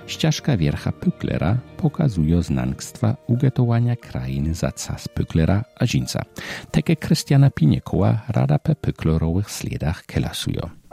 Ścieżka wiercha Pücklera pokazuje znankstwa ugetowania krainy za czas Pücklera a Żinca. Takie Krystiana Piniekoła rada pe Pücklerowych sledach kelasuje.